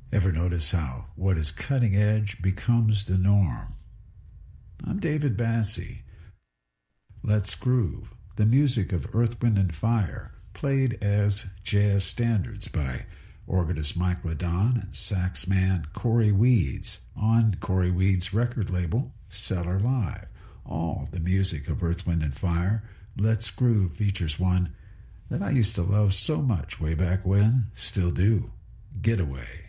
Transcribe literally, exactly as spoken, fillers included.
Ever notice how what is cutting edge becomes the norm? I'm David Bassie. Let's Groove, the music of Earth, Wind and Fire, played as jazz standards by organist Mike Ladon and saxman Corey Weeds on Corey Weeds' record label, Cellar Live. All the music of Earth, Wind and Fire. Let's Groove features one that I used to love so much way back when, still do, Getaway.